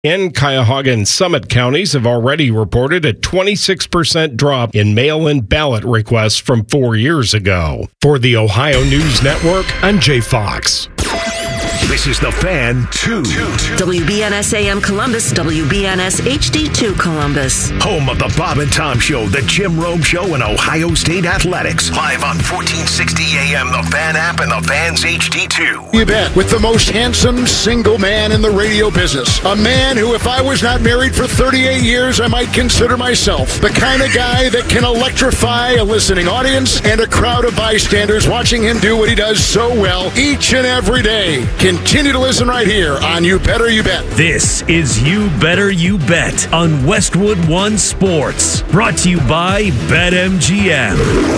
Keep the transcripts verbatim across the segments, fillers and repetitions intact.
In Cuyahoga and Summit counties have already reported a twenty-six percent drop in mail-in ballot requests from four years ago. For the Ohio News Network, I'm Jay Fox. This is The Fan two. W B N S A M Columbus, W B N S H D two Columbus. Home of the Bob and Tom Show, the Jim Rome Show, and Ohio State Athletics. Live on fourteen sixty A M, the Fan app, and the Fan's H D two. You bet. With the most handsome single man in the radio business. A man who, if I was not married for thirty-eight years, I might consider myself the kind of guy that can electrify a listening audience and a crowd of bystanders watching him do what he does so well each and every day. Continue to listen right here on You Better You Bet. This is You Better You Bet on Westwood One Sports. Brought to you by BetMGM.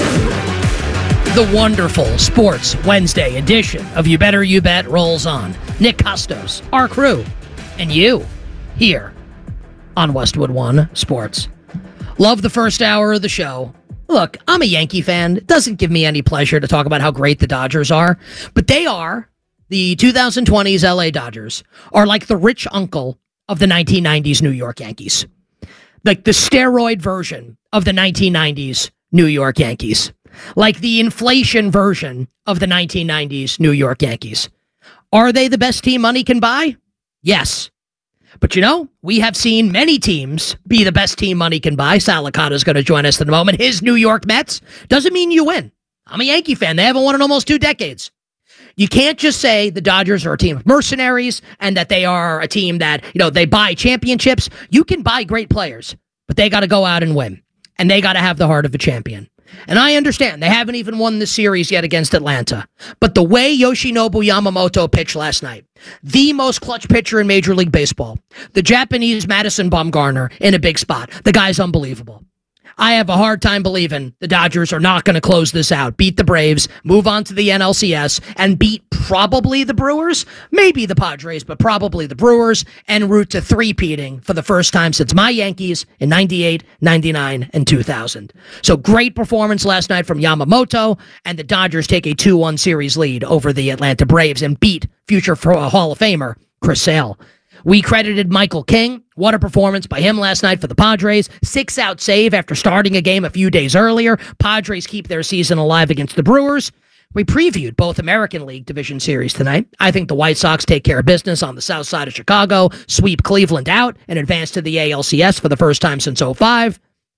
The wonderful Sports Wednesday edition of You Better You Bet rolls on. Nick Costos, our crew, and you here on Westwood One Sports. Love the first hour of the show. Look, I'm a Yankee fan. It doesn't give me any pleasure to talk about how great the Dodgers are, but they are. The twenty twenties L A Dodgers are like the rich uncle of the nineteen nineties New York Yankees. Like the steroid version of the nineteen nineties New York Yankees. Like the inflation version of the nineteen nineties New York Yankees. Are they the best team money can buy? Yes. But you know, we have seen many teams be the best team money can buy. Sal Licata is going to join us in a moment. His New York Mets doesn't mean you win. I'm a Yankee fan. They haven't won in almost two decades. You can't just say the Dodgers are a team of mercenaries and that they are a team that, you know, they buy championships. You can buy great players, but they got to go out and win. And they got to have the heart of a champion. And I understand they haven't even won the series yet against Atlanta. But the way Yoshinobu Yamamoto pitched last night, the most clutch pitcher in Major League Baseball, the Japanese Madison Bumgarner in a big spot, the guy's unbelievable. I have a hard time believing the Dodgers are not going to close this out, beat the Braves, move on to the N L C S, and beat probably the Brewers, maybe the Padres, but probably the Brewers, en route to three-peating for the first time since my Yankees in ninety-eight, ninety-nine, and two thousand. So great performance last night from Yamamoto, and the Dodgers take a two one series lead over the Atlanta Braves and beat future Hall of Famer Chris Sale. We credited Michael King. What a performance by him last night for the Padres. Six-out save after starting a game a few days earlier. Padres keep their season alive against the Brewers. We previewed both American League Division Series tonight. I think the White Sox take care of business on the south side of Chicago, sweep Cleveland out, and advance to the A L C S for the first time since oh five.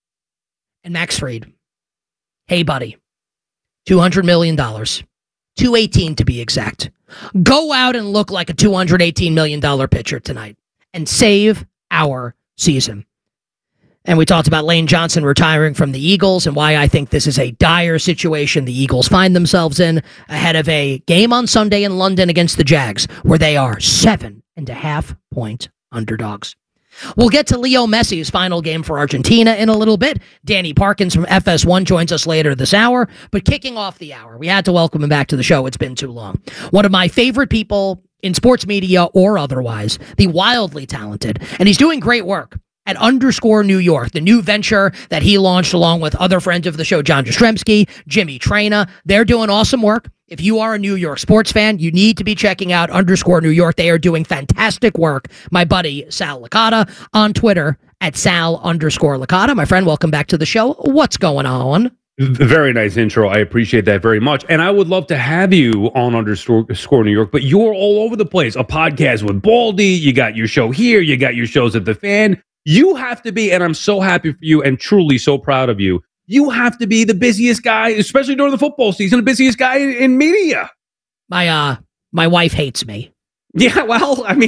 And Max Fried. Hey, buddy. two hundred million dollars. two eighteen to be exact. Go out and look like a two hundred eighteen million dollars pitcher tonight and save our season. And we talked about Lane Johnson retiring from the Eagles and why I think this is a dire situation the Eagles find themselves in ahead of a game on Sunday in London against the Jags, where they are seven and a half point underdogs. We'll get to Leo Messi's final game for Argentina in a little bit. Danny Parkins from F S one joins us later this hour. But kicking off the hour, we had to welcome him back to the show. It's been too long. One of my favorite people in sports media or otherwise, the wildly talented, and he's doing great work at Underscore New York, the new venture that he launched along with other friends of the show, John Jastrzemski, Jimmy Traina. They're doing awesome work. If you are a New York sports fan, you need to be checking out Underscore New York. They are doing fantastic work. My buddy Sal Licata on Twitter at Sal underscore Licata. My friend, welcome back to the show. What's going on? Very nice intro. I appreciate that very much. And I would love to have you on Underscore New York, but you're all over the place. A podcast with Baldy. You got your show here. You got your shows at The Fan. You have to be, and I'm so happy for you and truly so proud of you, you have to be the busiest guy, especially during the football season, the busiest guy in, in media. My uh, my wife hates me. Yeah, well, I mean,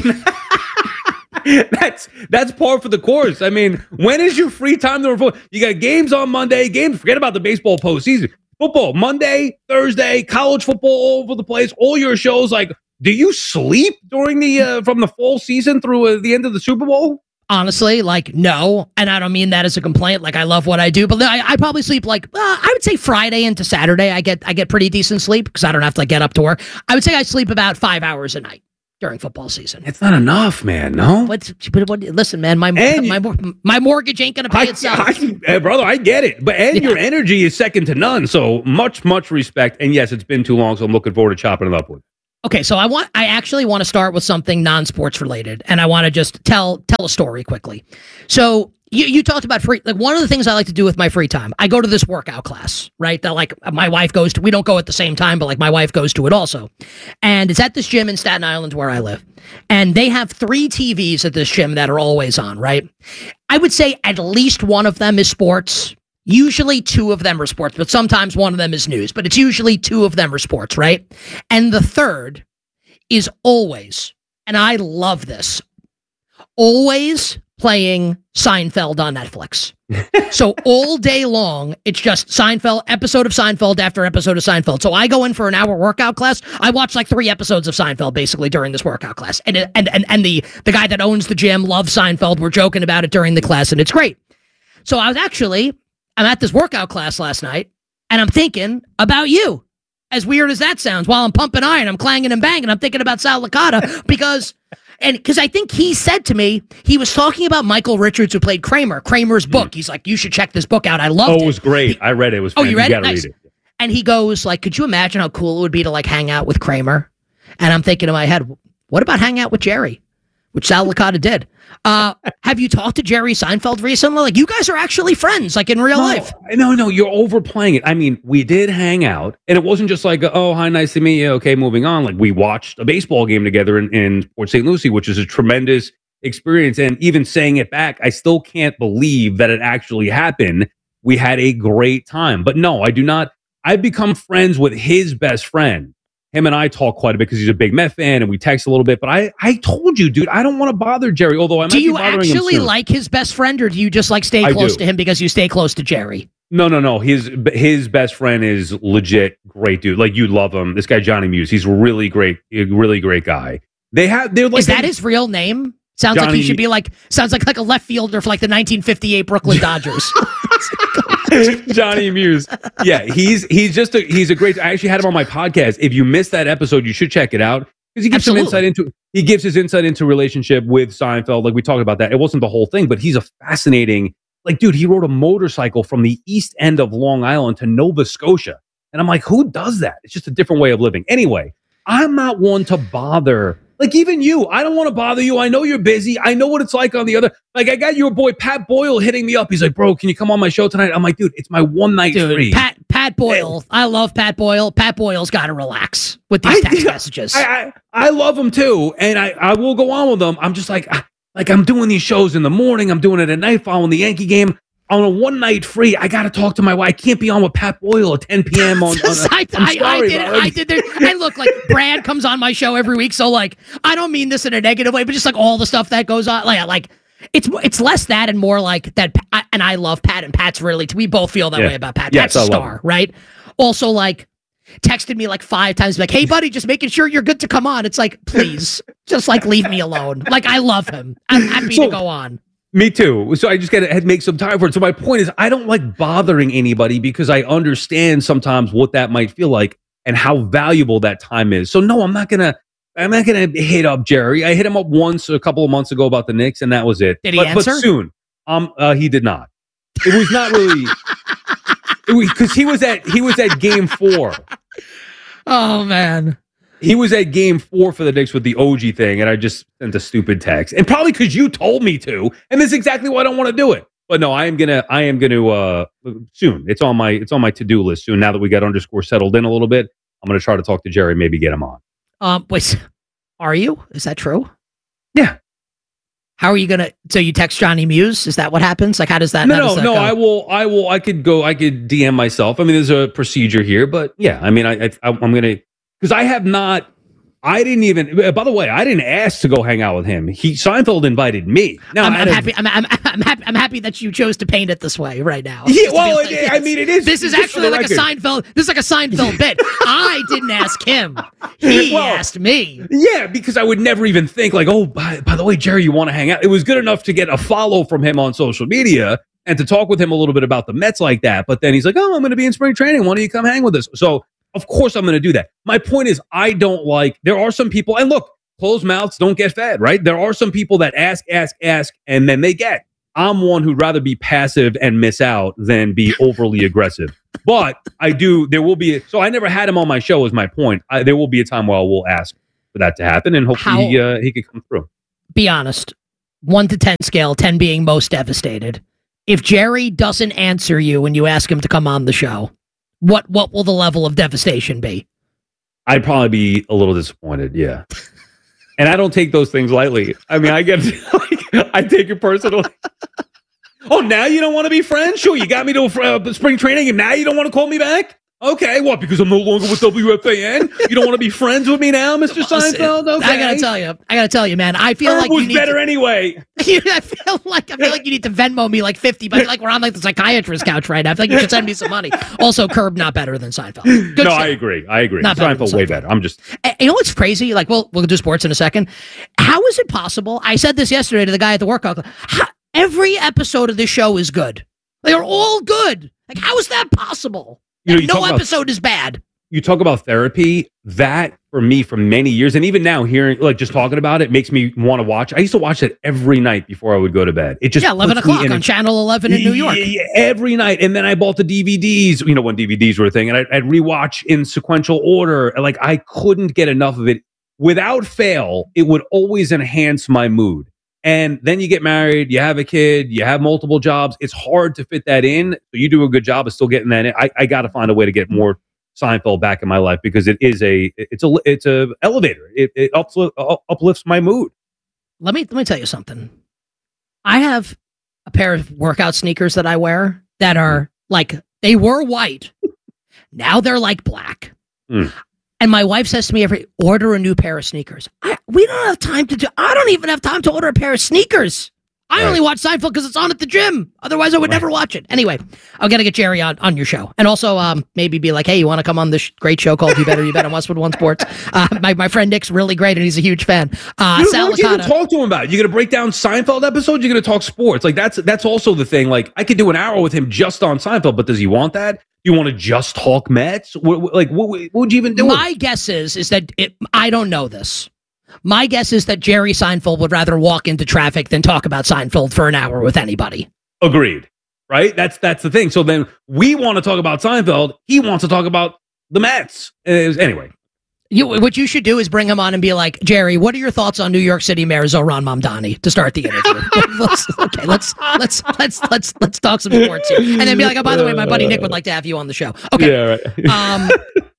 that's that's par for the course. I mean, when is your free time to report? You got games on Monday, games, forget about the baseball postseason. Football, Monday, Thursday, college football all over the place, all your shows. Like, do you sleep during the, uh, from the fall season through uh, the end of the Super Bowl? Honestly, like, no, and I don't mean that as a complaint. Like, I love what I do, but I, I probably sleep like uh, I would say Friday into Saturday. I get I get pretty decent sleep because I don't have to like, get up to work. I would say I sleep about five hours a night during football season. It's not enough, man. No, but, but what, listen, man, my and my my mortgage ain't gonna pay I, itself, I, I, brother. I get it, but and yeah. Your energy is second to none. So much, much respect. And yes, it's been too long, so I'm looking forward to chopping it up with. Okay, so I want I actually want to start with something non-sports related, and I want to just tell tell a story quickly. So you you talked about free, like one of the things I like to do with my free time. I go to this workout class, right? That like my wife goes to. We don't go at the same time, but like my wife goes to it also. And it's at this gym in Staten Island where I live. And they have three T Vs at this gym that are always on, right? I would say at least one of them is sports. Usually two of them are sports, but sometimes one of them is news, but it's usually two of them are sports, right? And the third is always, and I love this, always playing Seinfeld on Netflix. So all day long, it's just Seinfeld, episode of Seinfeld after episode of Seinfeld. So I go in for an hour workout class. I watch like three episodes of Seinfeld basically during this workout class. And and and, and the, the guy that owns the gym loves Seinfeld. We're joking about it during the class, and it's great. So I was actually... I'm at this workout class last night, and I'm thinking about you. As weird as that sounds, while I'm pumping iron, I'm clanging and banging, I'm thinking about Sal Licata because, and because I think he said to me, he was talking about Michael Richards, who played Kramer, Kramer's book. He's like, you should check this book out. I loved it. Oh, it was great. He, I read it. It was oh, you read you it? Nice. Read it. And he goes like, could you imagine how cool it would be to like hang out with Kramer? And I'm thinking in my head, what about hang out with Jerry? Which Sal Licata did. Uh, have you talked to Jerry Seinfeld recently? Like, you guys are actually friends, like in real no, life. No, no, you're overplaying it. I mean, we did hang out, and it wasn't just like, oh, hi, nice to meet you. Okay, moving on. Like, we watched a baseball game together in, in Port Saint Lucie, which is a tremendous experience. And even saying it back, I still can't believe that it actually happened. We had a great time. But no, I do not. I've become friends with his best friend. Him and I talk quite a bit because he's a big Met fan, and we text a little bit. But I, I told you, dude, I don't want to bother Jerry. Although I might do you be bothering him actually soon. like his best friend, or do you just like stay I close do. to him because you stay close to Jerry? No, no, no. His his best friend is legit great dude. Like, you love him. This guy Johnny Muse, he's really great, a really great guy. They have they're like is that they, his real name? Sounds Johnny, like he should be like sounds like like a left fielder for like the nineteen fifty-eight Brooklyn Dodgers. Johnny Muse. Yeah, he's he's just a he's a great. I actually had him on my podcast. If you missed that episode, you should check it out because he gives Absolutely. some insight into he gives his insight into relationship with Seinfeld. Like, we talked about that. It wasn't the whole thing, but he's a fascinating. Like, dude, he rode a motorcycle from the east end of Long Island to Nova Scotia, and I'm like, who does that? It's just a different way of living. Anyway, I'm not one to bother. Like, even you, I don't want to bother you. I know you're busy. I know what it's like on the other. Like, I got your boy Pat Boyle hitting me up. He's like, bro, can you come on my show tonight? I'm like, dude, it's my one night Dude, free. Pat Pat Boyle. I love Pat Boyle. Pat Boyle's got to relax with these I, text yeah, messages. I, I I love him too, and I, I will go on with them. I'm just like, like I'm doing these shows in the morning. I'm doing it at night, following the Yankee game. On a one night free, I got to talk to my wife. I can't be on with Pat Boyle at ten p.m. on. on a, I, I'm I, sorry, I did. bro. I did. There, and look, like Brad comes on my show every week, so like I don't mean this in a negative way, but just like all the stuff that goes on, like like it's it's less that and more like that. And I love Pat, and Pat's really. We both feel that Yeah. way about Pat. Yes, Pat's I a love star, him. right? Also, like texted me like five times, like, "Hey, buddy, just making sure you're good to come on." It's like, please, just like leave me alone. Like, I love him. I'm happy So- to go on. Me too. So I just got to make some time for it. So my point is, I don't like bothering anybody because I understand sometimes what that might feel like and how valuable that time is. So no, I'm not gonna. I'm not gonna hit up Jerry. I hit him up once a couple of months ago about the Knicks, and that was it. Did he but, answer? But soon, um, uh, he did not. It was not really because he was at he was at game four. Oh man. He was at game four for the Knicks with the O G thing, and I just sent a stupid text. And probably because you told me to, and that's exactly why I don't want to do it. But no, I am gonna, I am gonna uh, soon. It's on my, it's on my to do list soon. Now that we got underscore settled in a little bit, I'm gonna try to talk to Jerry, maybe get him on. Um, wait, are you? Is that true? Yeah. How are you gonna? So you text Johnny Muse? Is that what happens? Like, how does that? No, how no, does that no. go? I will, I will, I could go, I could D M myself. I mean, there's a procedure here, but yeah, I mean, I, I I'm gonna because I have not. I didn't even. By the way, I didn't ask to go hang out with him. He Seinfeld invited me. Now I'm, I I'm had a- happy. I'm, I'm, I'm happy. I'm happy that you chose to paint it this way right now. Yeah, Just to be well, like, it- I mean, it is- This is just for actually the like a record. Seinfeld. This is like a Seinfeld bit. I didn't ask him. He Well, asked me. Yeah, because I would never even think like, oh, by, by the way, Jerry, you want to hang out? It was good enough to get a follow from him on social media and to talk with him a little bit about the Mets like that. But then he's like, oh, I'm going to be in spring training. Why don't you come hang with us? So, of course, I'm going to do that. My point is, I don't like, there are some people, and look, closed mouths don't get fed, right? There are some people that ask, ask, ask, and then they get. I'm one who'd rather be passive and miss out than be overly aggressive. But I do, there will be, so I never had him on my show is my point. I, there will be a time where I will ask for that to happen and hopefully How, he, uh, he could come through. Be honest, one to ten scale, ten being most devastated. If Jerry doesn't answer you when you ask him to come on the show, what what will the level of devastation be? I'd probably be a little disappointed, yeah. And I don't take those things lightly. I mean, I get, like, I take it personally. Oh, now you don't want to be friends? Sure, you got me to uh, spring training, and now you don't want to call me back? Okay, what? Because I'm no longer with W F A N? You don't want to be friends with me now, Mister Seinfeld? Okay. I gotta tell you, I gotta tell you, man. I feel Herb like was you need better to, anyway. I feel like I feel like you need to Venmo me like fifty, but like we're on like the psychiatrist couch right now. I feel like you should send me some money. Also, Curb not better than Seinfeld. Good no, stuff. I agree. I agree. Not better Seinfeld than way Seinfeld. better. I'm just. And you know what's crazy? Like, we'll we'll do sports in a second. How is it possible? I said this yesterday to the guy at the workout. How, every episode of this show is good. They are all good. Like, how is that possible? You know, you no talk episode about, is bad. You talk about therapy. That for me, for many years, and even now, hearing like just talking about it makes me want to watch. I used to watch it every night before I would go to bed. It just yeah, eleven puts me o'clock in on a, Channel eleven in New York. Yeah, yeah, every night, and then I bought the D V Ds. You know, when D V Ds were a thing, and I'd, I'd rewatch in sequential order. And like I couldn't get enough of it. Without fail, it would always enhance my mood. And then you get married, you have a kid, you have multiple jobs. It's hard to fit that in. So you do a good job of still getting that in. I, I got to find a way to get more Seinfeld back in my life because it is a it's a it's a elevator. It, it uplifts, uplifts my mood. Let me let me tell you something. I have a pair of workout sneakers that I wear that are like they were white. Now they're like black. Mm. And my wife says to me every order a new pair of sneakers. I, we don't have time to do. I don't even have time to order a pair of sneakers. I Right. only watch Seinfeld because it's on at the gym. Otherwise, I would Right. never watch it. Anyway, I'm gonna get Jerry on, on your show, and also um, maybe be like, hey, you want to come on this sh- great show called You Better You Bet on Westwood One Sports? Uh, my my friend Nick's really great, and he's a huge fan. Uh, Dude, Sal what would you even Licata- talk to him about? You're gonna break down Seinfeld episodes. You're gonna talk sports. Like that's that's also the thing. Like I could do an hour with him just on Seinfeld, but does he want that? You want to just talk Mets? What, what- like what, what would you even do? My guess is is that it, I don't know this. My guess is that Jerry Seinfeld would rather walk into traffic than talk about Seinfeld for an hour with anybody. Agreed. Right? That's that's the thing. So then we want to talk about Seinfeld. He wants to talk about the Mets. Uh, anyway. You, what you should do is bring him on and be like, Jerry, what are your thoughts on New York City Mayor Zohran Mamdani to start the interview? let's, okay, let's let's let's let's let's talk some sports here, and then be like, oh, by the way, my buddy Nick would like to have you on the show. Okay. Yeah, right. um,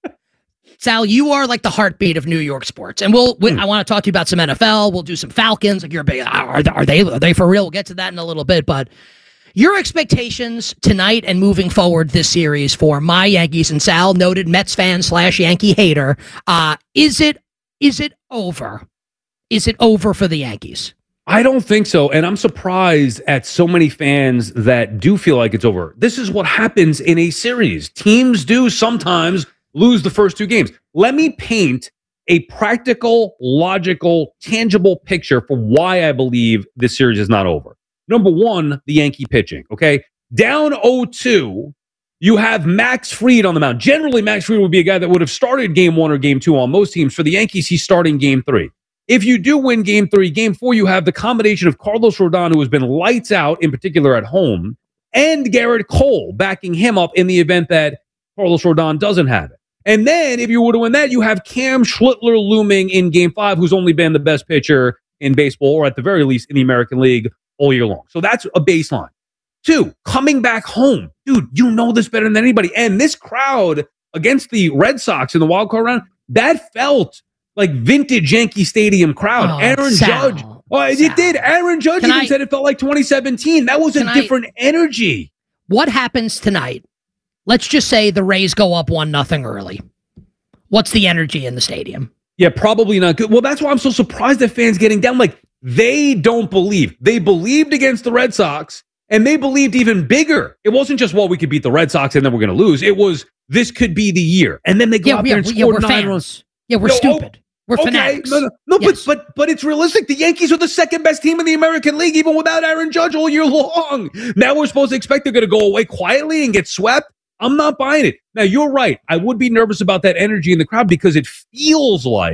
Sal, you are like the heartbeat of New York sports, and we'll. We, I want to talk to you about some N F L. We'll do some Falcons. Like you're a big. Are, are they? Are they for real? We'll get to that in a little bit, but. Your expectations tonight and moving forward this series for my Yankees and Sal, noted Mets fan slash Yankee hater, uh, is it is it over? Is it over for the Yankees? I don't think so. And I'm surprised at so many fans that do feel like it's over. This is what happens in a series. Teams do sometimes lose the first two games. Let me paint a practical, logical, tangible picture for why I believe this series is not over. Number one, the Yankee pitching, okay? Down oh two, you have Max Fried on the mound. Generally, Max Fried would be a guy that would have started game one or game two on most teams. For the Yankees, he's starting game three. If you do win game three, game four, you have the combination of Carlos Rodon, who has been lights out, in particular at home, and Garrett Cole backing him up in the event that Carlos Rodon doesn't have it. And then if you were to win that, you have Cam Schlittler looming in game five, who's only been the best pitcher in baseball, or at the very least in the American League, all year long. So that's a baseline. Two, coming back home. Dude, you know this better than anybody. And this crowd against the Red Sox in the wild card round, that felt like vintage Yankee Stadium crowd. Oh, Aaron Sal, Judge. Oh, it Sal. did. Aaron Judge Can even I- said it felt like twenty seventeen. That was a Can I- different energy. What happens tonight? Let's just say the Rays go up one nothing early. What's the energy in the stadium? Yeah, probably not good. Well, that's why I'm so surprised that fans getting down. Like, they don't believe. They believed against the Red Sox, and they believed even bigger. It wasn't just, well, we could beat the Red Sox and then we're going to lose. It was, this could be the year. And then they go Yeah, out yeah, there and yeah, score we're nine fans. runs. Yeah, we're No, oh, stupid. We're Okay, fanatics. no, no, no Yes. but but but it's realistic. The Yankees are the second best team in the American League, even without Aaron Judge all year long. Now we're supposed to expect they're going to go away quietly and get swept. I'm not buying it. Now, you're right. I would be nervous about that energy in the crowd because it feels like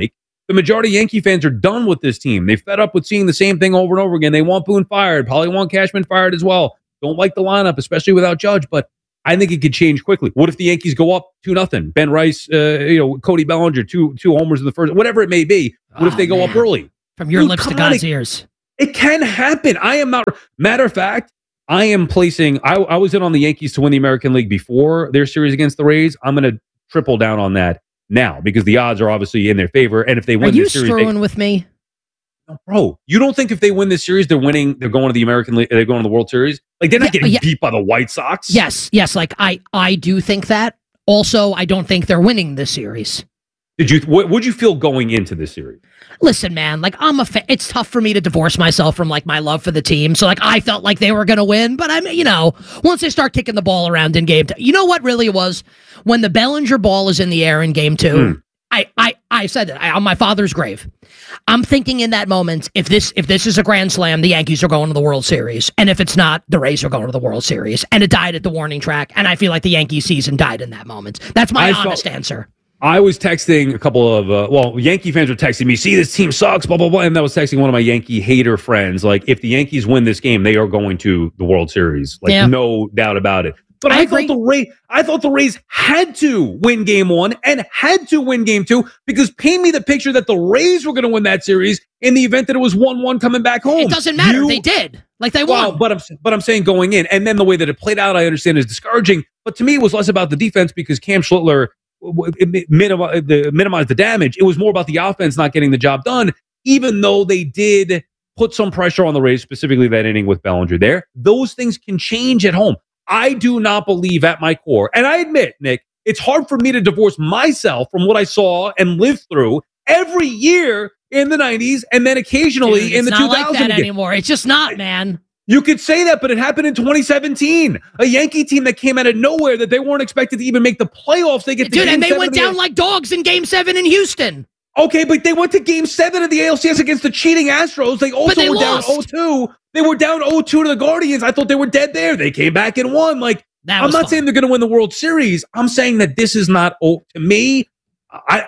The majority of Yankee fans are done with this team. They fed up with seeing the same thing over and over again. They want Boone fired. Probably want Cashman fired as well. Don't like the lineup, especially without Judge, but I think it could change quickly. What if the Yankees go up two nothing? Ben Rice, uh, you know, Cody Bellinger, two two homers in the first, whatever it may be. What oh, if they go man. up early? From your Dude, lips to God's on, ears. It can happen. I am not. Matter of fact, I am placing. I, I was in on the Yankees to win the American League before their series against the Rays. I'm going to triple down on that now because the odds are obviously in their favor. And if they win are you this series, screwing they, with me? No, bro, you don't think if they win this series, they're winning? They're going to the American League. They're going to the World Series. Like they're not yeah, getting yeah. beat by the White Sox. Yes, yes. Like I, I do think that. Also, I don't think they're winning this series. Did you? What would you feel going into this series? Listen, man, like I'm a fa- it's tough for me to divorce myself from like my love for the team. So like I felt like they were going to win, but I mean, you know, once they start kicking the ball around in game two, you know what really was when the Bellinger ball is in the air in game two. Hmm. I, I, I said it I, on my father's grave. I'm thinking in that moment, if this if this is a grand slam, the Yankees are going to the World Series. And if it's not, the Rays are going to the World Series. And it died at the warning track. And I feel like the Yankee season died in that moment. That's my I honest felt- answer. I was texting a couple of, uh, well, Yankee fans were texting me, see, this team sucks, blah, blah, blah. And I was texting one of my Yankee hater friends, like, if the Yankees win this game, they are going to the World Series. Like, yeah. no doubt about it. But I, I thought the Rays, I thought the Rays had to win game one and had to win game two because paint me the picture that the Rays were going to win that series in the event that it was one one coming back home. It doesn't matter. You, they did. Like, they won. Well, but I'm, but I'm saying going in. And then the way that it played out, I understand, is discouraging. But to me, it was less about the defense because Cam Schlittler It minimized the, minimize the damage. It was more about the offense not getting the job done, even though they did put some pressure on the Rays, specifically that inning with Bellinger there. Those things can change at home. I do not believe at my core, and I admit, Nick, it's hard for me to divorce myself from what I saw and lived through every year in the nineties and then occasionally Dude, in the two thousands. It's not like that again. anymore. It's just not, man. You could say that, but it happened in twenty seventeen. A Yankee team that came out of nowhere that they weren't expected to even make the playoffs. They get to Dude, game and they seven went the down like dogs in game seven in Houston. Okay, but they went to game seven of the A L C S against the cheating Astros. They also they were lost. down oh two. They were down oh two to the Guardians. I thought they were dead there. They came back and won. Like, that I'm not fun. saying they're going to win the World Series. I'm saying that this is not, oh, to me, I,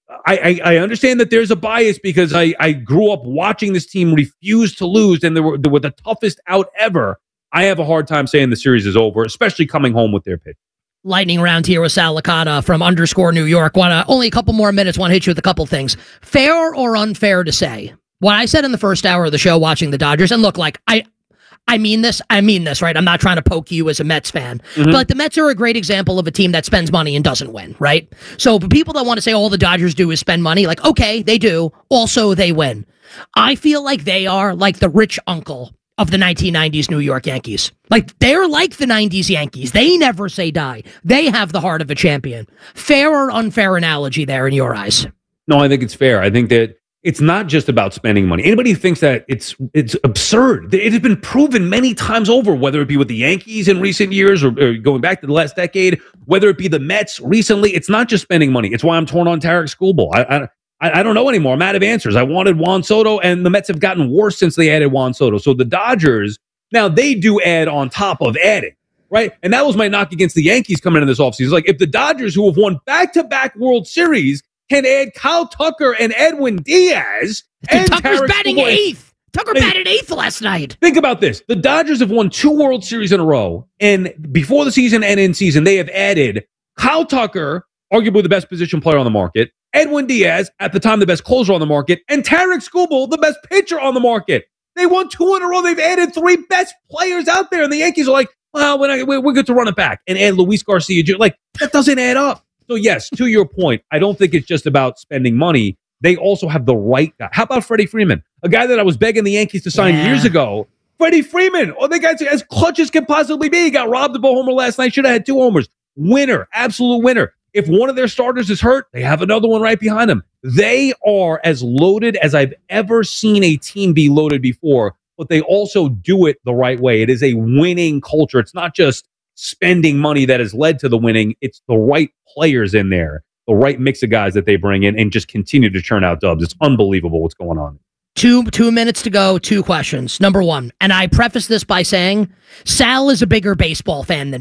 I I understand that there's a bias because I, I grew up watching this team refuse to lose, and they were, they were the toughest out ever. I have a hard time saying the series is over, especially coming home with their pitch. Lightning round here with Sal Licata from underscore New York. Wanna, only a couple more minutes. Want to hit you with a couple things. Fair or unfair to say what I said in the first hour of the show watching the Dodgers, and look, like I I mean this, I mean this, right? I'm not trying to poke you as a Mets fan, mm-hmm. but the Mets are a great example of a team that spends money and doesn't win, right? So for people that want to say all the Dodgers do is spend money, like, okay, they do. Also, they win. I feel like they are like the rich uncle of the nineteen nineties New York Yankees. Like, they're like the nineties Yankees. They never say die. They have the heart of a champion. Fair or unfair analogy there in your eyes? No, I think it's fair. I think that it's not just about spending money. Anybody who thinks that it's it's absurd. It has been proven many times over, whether it be with the Yankees in recent years or, or going back to the last decade, whether it be the Mets recently. It's not just spending money. It's why I'm torn on Tarek Skubal. I, I I don't know anymore. I'm out of answers. I wanted Juan Soto, and the Mets have gotten worse since they added Juan Soto. So the Dodgers, now they do add on top of adding, right? And that was my knock against the Yankees coming into this offseason. Like, if the Dodgers, who have won back-to-back World Series, can add Kyle Tucker and Edwin Diaz. And Tucker's Tarek batting Skubal. eighth. Tucker batted eighth last night. Think about this. The Dodgers have won two World Series in a row, and before the season and in season, they have added Kyle Tucker, arguably the best position player on the market, Edwin Diaz, at the time the best closer on the market, and Tarek Skubal, the best pitcher on the market. They won two in a row. They've added three best players out there, and the Yankees are like, well, we're, not, we're good to run it back and add Luis Garcia. Like, that doesn't add up. So, yes, to your point, I don't think it's just about spending money. They also have the right guy. How about Freddie Freeman? A guy that I was begging the Yankees to sign yeah. years ago. Freddie Freeman. Oh, the guy's as clutch as can possibly be. He got robbed of a homer last night. Should have had two homers. Winner. Absolute winner. If one of their starters is hurt, they have another one right behind them. They are as loaded as I've ever seen a team be loaded before, but they also do it the right way. It is a winning culture. It's not just spending money that has led to the winning. It's the right players in there, the right mix of guys that they bring in and just continue to churn out dubs. It's unbelievable what's going on. Two two minutes to go, two questions. Number one, and I preface this by saying Sal is a bigger baseball fan than me.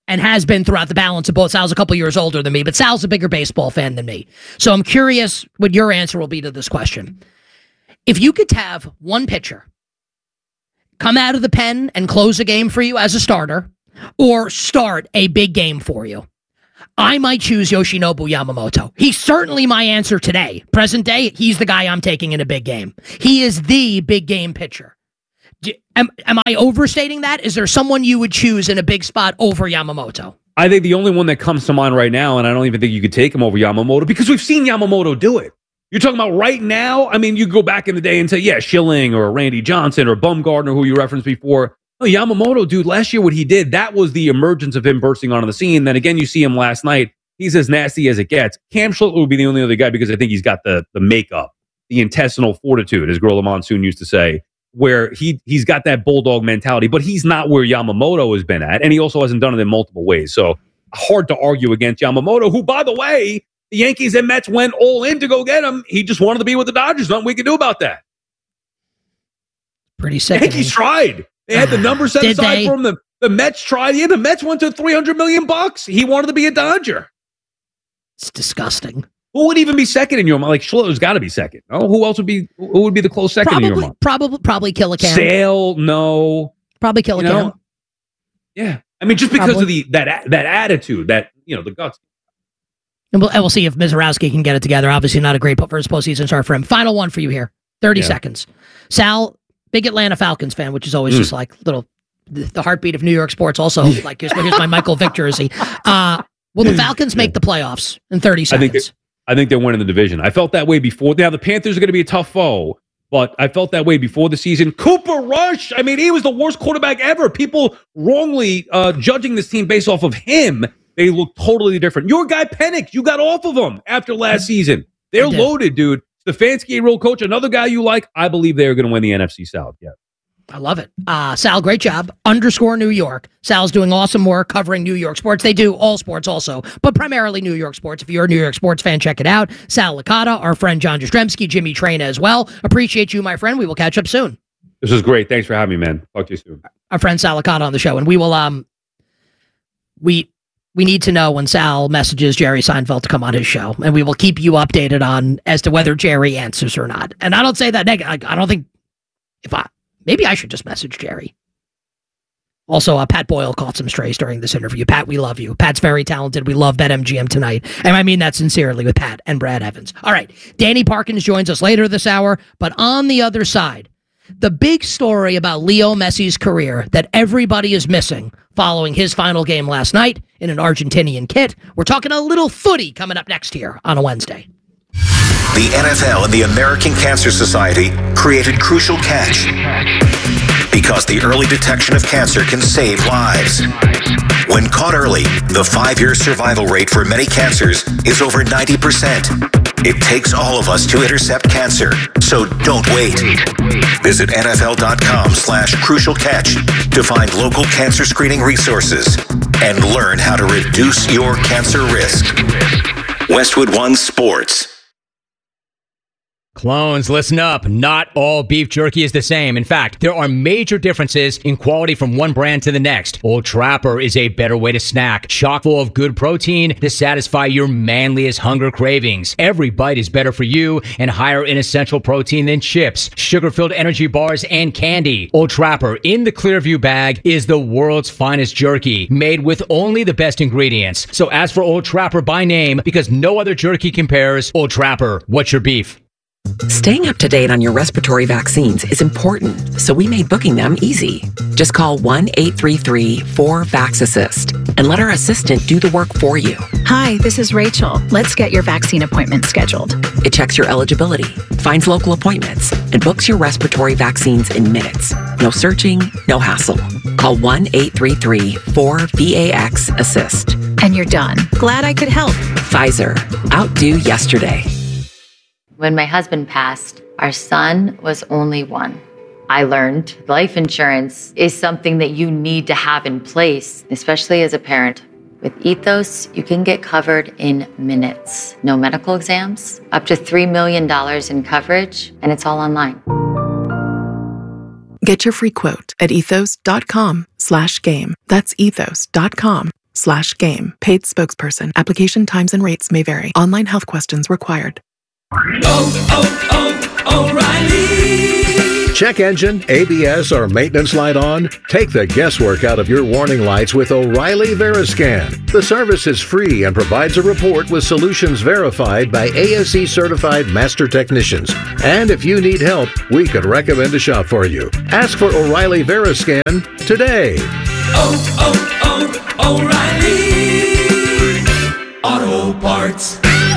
and has been throughout the balance of both. Sal's a couple years older than me, but Sal's a bigger baseball fan than me. So I'm curious what your answer will be to this question. If you could have one pitcher come out of the pen and close a game for you as a starter, or start a big game for you, I might choose Yoshinobu Yamamoto. He's certainly my answer today. Present day, he's the guy I'm taking in a big game. He is the big game pitcher. Am, am I overstating that? Is there someone you would choose in a big spot over Yamamoto? I think the only one that comes to mind right now, and I don't even think you could take him over Yamamoto, because we've seen Yamamoto do it. You're talking about right now? I mean, you go back in the day and say, yeah, Schilling or Randy Johnson or Bumgarner, who you referenced before. No, Yamamoto, dude, last year what he did, that was the emergence of him bursting onto the scene. Then again, you see him last night. He's as nasty as it gets. Cam Schlittler would be the only other guy because I think he's got the, the makeup, the intestinal fortitude, as Gorilla Monsoon used to say, where he, he's got that bulldog mentality, but he's not where Yamamoto has been at. And he also hasn't done it in multiple ways. So hard to argue against Yamamoto, who, by the way, the Yankees and Mets went all in to go get him. He just wanted to be with the Dodgers. Nothing we can do about that. Pretty sick. Yankees tried. They had the number set Did aside they? for him. The, the Mets tried. Yeah, the Mets went to three hundred million bucks. He wanted to be a Dodger. It's disgusting. Who would even be second in your mind? Like, Schiller's got to be second. No, who else would be? Who would be the close second Probably, in your mind? probably, probably Kill a Can. Sale, no. Probably Kill a You Can. know? Yeah, I mean, just because Probably. of the that that attitude, that you know, the guts. And we'll, and we'll see if Mizorowski can get it together. Obviously, not a great first postseason start for him. Final one for you here. thirty Yeah. seconds. Sal, big Atlanta Falcons fan, which is always Mm. just like little the, the heartbeat of New York sports. Also, like here's, here's my Michael Vick jersey. Uh, will the Falcons make the playoffs in thirty I seconds? think they, I think they're winning the division. I felt that way before. Now the Panthers are going to be a tough foe, but I felt that way before the season. Cooper Rush. I mean, he was the worst quarterback ever. People wrongly uh, judging this team based off of him. They look totally different. Your guy Penix, you got off of him after last season. They're loaded, dude. Stefanski, real coach, another guy you like. I believe they're going to win the N F C South. Yeah. I love it. Uh, Sal, great job. Underscore New York. Sal's doing awesome work covering New York sports. They do all sports also, but primarily New York sports. If you're a New York sports fan, check it out. Sal Licata, our friend John Jastrzemski, Jimmy Traina as well. Appreciate you, my friend. We will catch up soon. This was great. Thanks for having me, man. Talk to you soon. Our friend Sal Licata on the show, and we will, um, we, we need to know when Sal messages Jerry Seinfeld to come on his show, and we will keep you updated on as to whether Jerry answers or not. And I don't say that negative. I, I don't think if I, maybe I should just message Jerry. Also, uh, Pat Boyle caught some strays during this interview. Pat, we love you. Pat's very talented. We love BetMGM tonight. And I mean that sincerely with Pat and Brad Evans. All right. Danny Parkins joins us later this hour. But on the other side, the big story about Leo Messi's career that everybody is missing following his final game last night in an Argentinian kit. We're talking a little footy coming up next here on a Wednesday. The N F L and the American Cancer Society created Crucial Catch because the early detection of cancer can save lives. When caught early, the five-year survival rate for many cancers is over ninety percent. It takes all of us to intercept cancer, so don't wait. Visit nfl.com slash crucial catch to find local cancer screening resources and learn how to reduce your cancer risk. Westwood One Sports. Clones, listen up. Not all beef jerky is the same. In fact, there are major differences in quality from one brand to the next. Old Trapper is a better way to snack, chock full of good protein to satisfy your manliest hunger cravings. Every bite is better for you and higher in essential protein than chips, sugar-filled energy bars, and candy. Old Trapper in the Clearview bag is the world's finest jerky, made with only the best ingredients. So ask for Old Trapper by name because no other jerky compares. Old Trapper, what's your beef? Staying up to date on your respiratory vaccines is important, so we made booking them easy. Just call one eight three three four VAX-ASSIST and let our assistant do the work for you. Hi, this is Rachel. Let's get your vaccine appointment scheduled. It checks your eligibility, finds local appointments, and books your respiratory vaccines in minutes. No searching, no hassle. Call one eight three three four VAX-ASSIST. And you're done. Glad I could help. Pfizer. Outdo yesterday. When my husband passed, our son was only one. I learned life insurance is something that you need to have in place, especially as a parent. With Ethos, you can get covered in minutes. No medical exams, up to three million dollars in coverage, and it's all online. Get your free quote at ethos.com slash game. That's ethos.com slash game. Paid spokesperson. Application times and rates may vary. Online health questions required. Oh, oh, oh, O'Reilly! Check engine, A B S, or maintenance light on? Take the guesswork out of your warning lights with O'Reilly Veriscan. The service is free and provides a report with solutions verified by A S E certified master technicians. And if you need help, we could recommend a shop for you. Ask for O'Reilly Veriscan today. Oh, oh, oh, O'Reilly Auto Parts.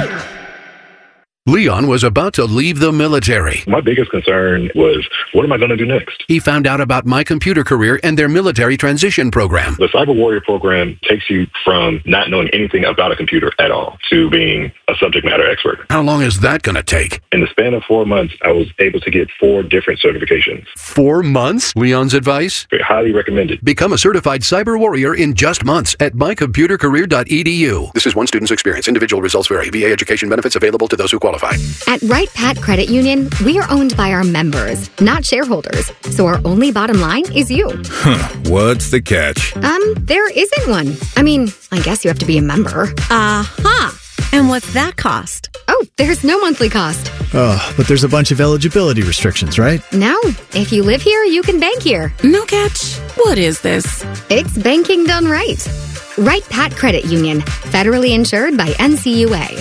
Leon was about to leave the military. My biggest concern was, what am I going to do next? He found out about My Computer Career and their military transition program. The Cyber Warrior program takes you from not knowing anything about a computer at all to being a subject matter expert. How long is that going to take? In the span of four months, I was able to get four different certifications. Four months? Leon's advice? Highly recommended. Become a certified cyber warrior in just months at my computer career dot e d u. This is one student's experience. Individual results vary. V A education benefits available to those who qualify. At Wright Pat Credit Union, we are owned by our members, not shareholders. So our only bottom line is you. Huh. What's the catch? Um, there isn't one. I mean, I guess you have to be a member. Uh-huh. And what's that cost? Oh, there's no monthly cost. Oh, but there's a bunch of eligibility restrictions, right? No. If you live here, you can bank here. No catch. What is this? It's banking done right. Wright Pat Credit Union, federally insured by N C U A.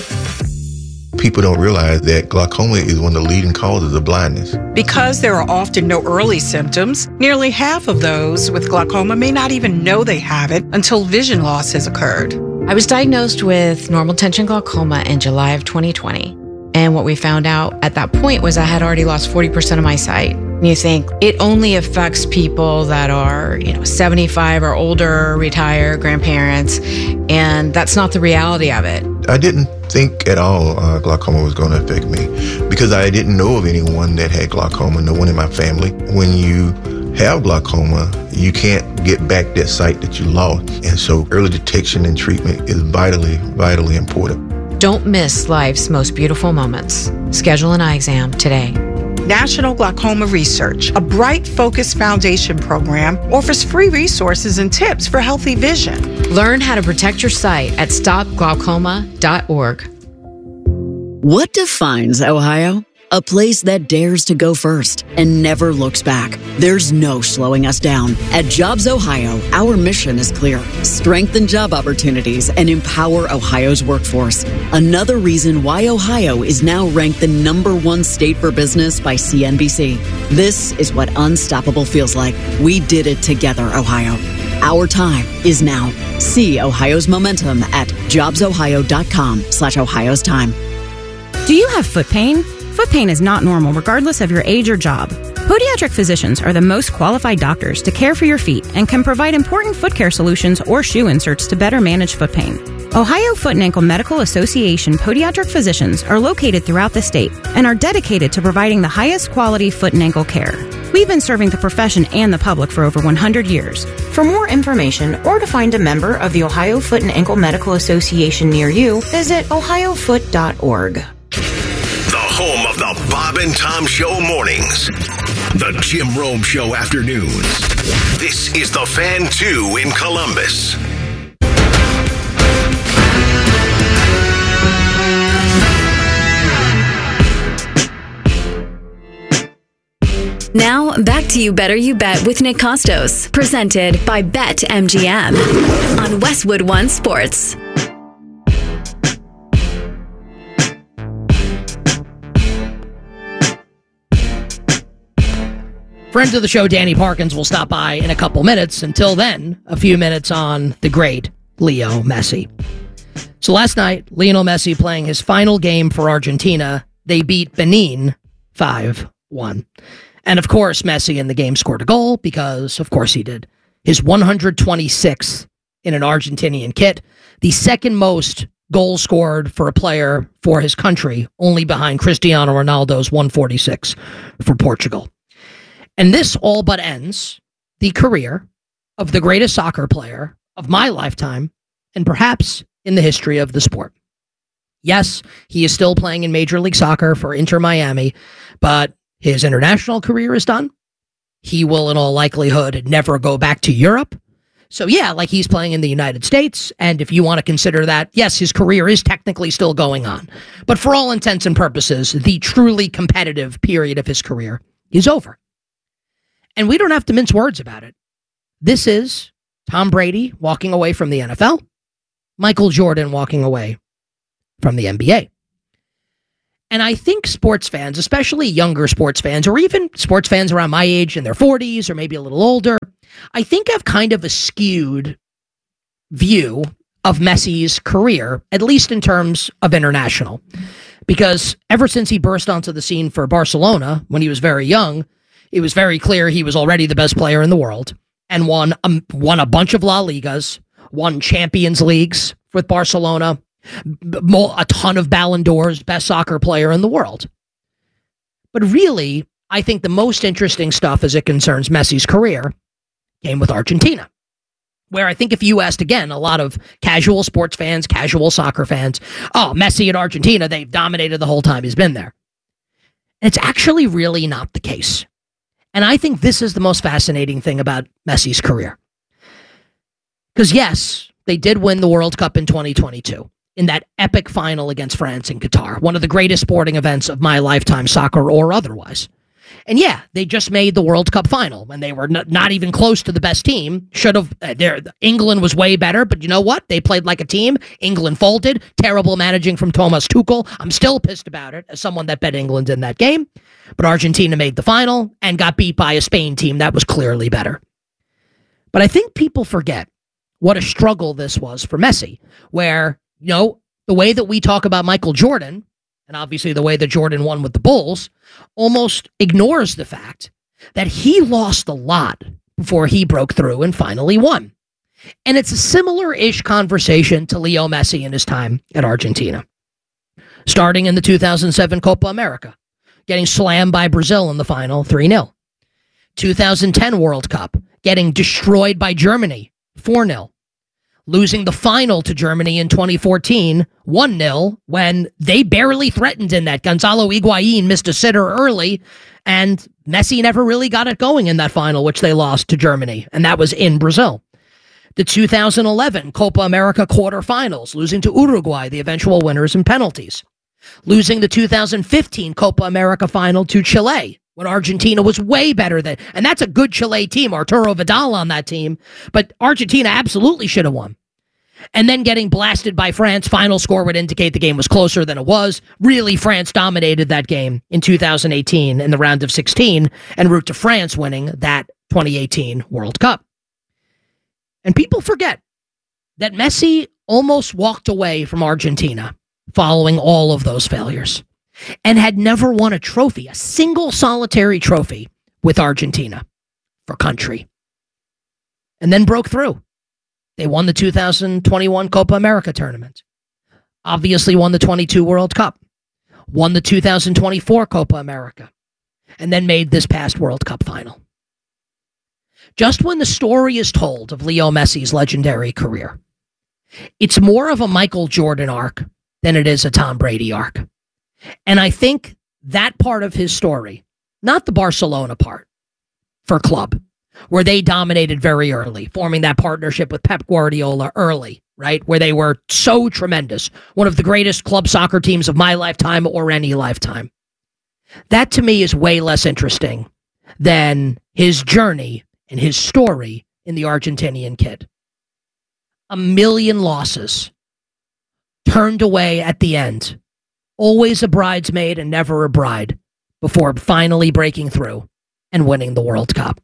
People don't realize that glaucoma is one of the leading causes of blindness. Because there are often no early symptoms, nearly half of those with glaucoma may not even know they have it until vision loss has occurred. I was diagnosed with normal tension glaucoma in July of twenty twenty. And what we found out at that point was I had already lost forty percent of my sight. You think it only affects people that are, you know, seventy-five or older, retired, grandparents, and that's not the reality of it. I didn't think at all uh, glaucoma was going to affect me because I didn't know of anyone that had glaucoma, no one in my family. When you have glaucoma, you can't get back that sight that you lost. And so early detection and treatment is vitally, vitally important. Don't miss life's most beautiful moments. Schedule an eye exam today. National Glaucoma Research, a Bright Focus Foundation program, offers free resources and tips for healthy vision. Learn how to protect your sight at stop glaucoma dot org. What defines Ohio? A place that dares to go first and never looks back. There's no slowing us down. At Jobs Ohio, our mission is clear. Strengthen job opportunities and empower Ohio's workforce. Another reason why Ohio is now ranked the number one state for business by C N B C. This is what unstoppable feels like. We did it together, Ohio. Our time is now. See Ohio's momentum at jobs ohio dot com slash Ohio's time. Do you have foot pain? Foot pain is not normal regardless of your age or job. Podiatric physicians are the most qualified doctors to care for your feet and can provide important foot care solutions or shoe inserts to better manage foot pain. Ohio Foot and Ankle Medical Association podiatric physicians are located throughout the state and are dedicated to providing the highest quality foot and ankle care. We've been serving the profession and the public for over one hundred years. For more information or to find a member of the Ohio Foot and Ankle Medical Association near you, visit ohio foot dot org. Home of the Bob and Tom Show mornings. The Jim Rome Show afternoons. This is the Fan two in Columbus. Now, back to You Better You Bet with Nick Costos. Presented by BetMGM on Westwood One Sports. Friend of the show, Danny Parkins, will stop by in a couple minutes. Until then, a few minutes on the great Leo Messi. So last night, Lionel Messi playing his final game for Argentina. They beat Benin five one. And of course, Messi in the game scored a goal because, of course, he did. His one hundred twenty-sixth in an Argentinian kit. The second most goals scored for a player for his country, only behind Cristiano Ronaldo's one forty-six for Portugal. And this all but ends the career of the greatest soccer player of my lifetime and perhaps in the history of the sport. Yes, he is still playing in Major League Soccer for Inter Miami, but his international career is done. He will, in all likelihood, never go back to Europe. So yeah, like he's playing in the United States, and if you want to consider that, yes, his career is technically still going on. But for all intents and purposes, the truly competitive period of his career is over. And we don't have to mince words about it. This is Tom Brady walking away from the N F L, Michael Jordan walking away from the N B A. And I think sports fans, especially younger sports fans, or even sports fans around my age in their forties or maybe a little older, I think have kind of a skewed view of Messi's career, at least in terms of international. Because ever since he burst onto the scene for Barcelona when he was very young, it was very clear he was already the best player in the world and won, um, won a bunch of La Ligas, won Champions Leagues with Barcelona, a ton of Ballon d'Ors, best soccer player in the world. But really, I think the most interesting stuff as it concerns Messi's career came with Argentina, where I think if you asked, again, a lot of casual sports fans, casual soccer fans, oh, Messi at Argentina, they've dominated the whole time he's been there. And it's actually really not the case. And I think this is the most fascinating thing about Messi's career. Because yes, they did win the World Cup in twenty twenty-two. In that epic final against France in Qatar, one of the greatest sporting events of my lifetime, soccer or otherwise. And yeah, they just made the World Cup final when they were n- not even close to the best team. Should have. Uh, there, England was way better, but you know what? They played like a team. England folded. Terrible managing from Thomas Tuchel. I'm still pissed about it as someone that bet England in that game. But Argentina made the final and got beat by a Spain team that was clearly better. But I think people forget what a struggle this was for Messi, where, you know, the way that we talk about Michael Jordan, and obviously the way that Jordan won with the Bulls, almost ignores the fact that he lost a lot before he broke through and finally won. And it's a similar-ish conversation to Leo Messi in his time at Argentina. Starting in the two thousand seven Copa America, getting slammed by Brazil in the final three nil. two thousand ten World Cup, getting destroyed by Germany four nil. Losing the final to Germany in twenty fourteen, one nil, when they barely threatened in that. Gonzalo Higuain missed a sitter early, and Messi never really got it going in that final, which they lost to Germany, and that was in Brazil. The two thousand eleven Copa America quarterfinals, losing to Uruguay, the eventual winners in penalties. Losing the two thousand fifteen Copa America final to Chile, when Argentina was way better than, and that's a good Chile team, Arturo Vidal on that team, but Argentina absolutely should have won. And then getting blasted by France. Final score would indicate the game was closer than it was. Really, France dominated that game in two thousand eighteen in the round of sixteen, en route to France winning that twenty eighteen World Cup. And people forget that Messi almost walked away from Argentina following all of those failures and had never won a trophy, a single solitary trophy with Argentina for country. And then broke through. They won the two thousand twenty-one Copa America tournament. Obviously won the twenty-two World Cup. Won the two thousand twenty-four Copa America. And then made this past World Cup final. Just when the story is told of Leo Messi's legendary career, it's more of a Michael Jordan arc than it is a Tom Brady arc. And I think that part of his story, not the Barcelona part for club, where they dominated very early, forming that partnership with Pep Guardiola early, right? Where they were so tremendous. One of the greatest club soccer teams of my lifetime or any lifetime. That to me is way less interesting than his journey and his story in the Argentinian kid. A million losses, turned away at the end, always a bridesmaid and never a bride, before finally breaking through and winning the World Cup.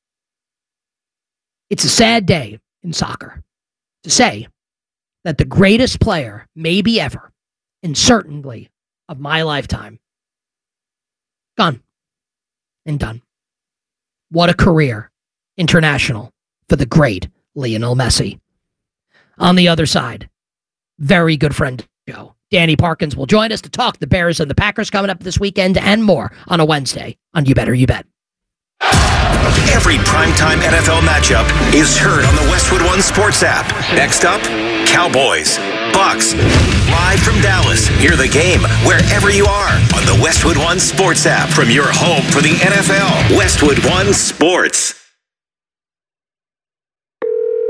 It's a sad day in soccer to say that the greatest player, maybe ever, and certainly of my lifetime, gone and done. What a career, international, for the great Lionel Messi. On the other side, very good friend Joe. Danny Parkins will join us to talk the Bears and the Packers coming up this weekend and more on a Wednesday on You Better You Bet. Every primetime N F L matchup is heard on the Westwood One Sports app. Next up, Cowboys, Bucks. Live from Dallas, hear the game wherever you are on the Westwood One Sports app from your home for the N F L. Westwood One Sports.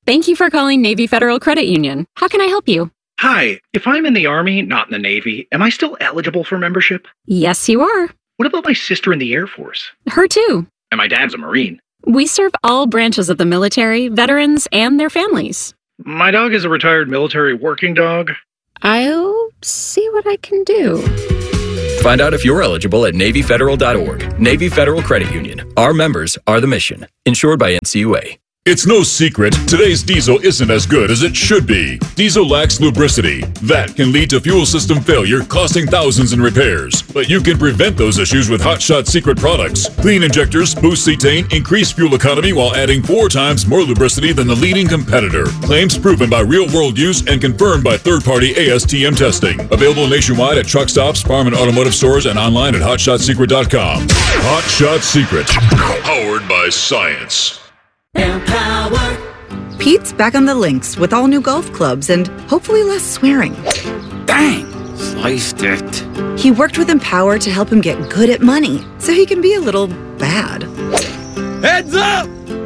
Thank you for calling Navy Federal Credit Union. How can I help you? Hi, if I'm in the Army, not in the Navy, am I still eligible for membership? Yes, you are. What about my sister in the Air Force? Her too. And my dad's a Marine. We serve all branches of the military, veterans, and their families. My dog is a retired military working dog. I'll see what I can do. Find out if you're eligible at Navy Federal dot org. Navy Federal Credit Union. Our members are the mission. Insured by N C U A. It's no secret, today's diesel isn't as good as it should be. Diesel lacks lubricity. That can lead to fuel system failure, costing thousands in repairs. But you can prevent those issues with Hot Shot Secret products. Clean injectors, boost cetane, increase fuel economy while adding four times more lubricity than the leading competitor. Claims proven by real-world use and confirmed by third-party A S T M testing. Available nationwide at truck stops, farm and automotive stores, and online at hot shot secret dot com. Hot Shot Secret. Powered by science. Empower. Pete's back on the links with all new golf clubs and hopefully less swearing. Dang, sliced it. He worked with Empower to help him get good at money so he can be a little bad. Heads up!